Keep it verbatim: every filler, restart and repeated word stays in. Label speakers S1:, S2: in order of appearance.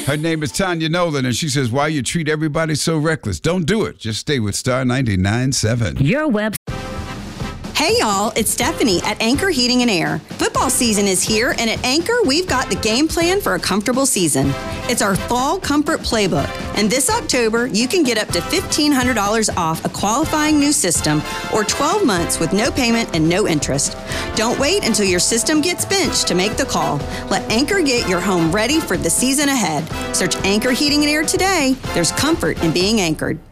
S1: Her name is Tanya Nolan, and she says, why you treat everybody so reckless? Don't do it. Just stay with Star ninety-nine point seven.
S2: Your web.
S3: Hey y'all, it's Stephanie at Anchor Heating and Air. Football season is here, and at Anchor, we've got the game plan for a comfortable season. It's our Fall Comfort Playbook, and this October, you can get up to fifteen hundred dollars off a qualifying new system or twelve months with no payment and no interest. Don't wait until your system gets benched to make the call. Let Anchor get your home ready for the season ahead. Search Anchor Heating and Air today. There's comfort in being anchored.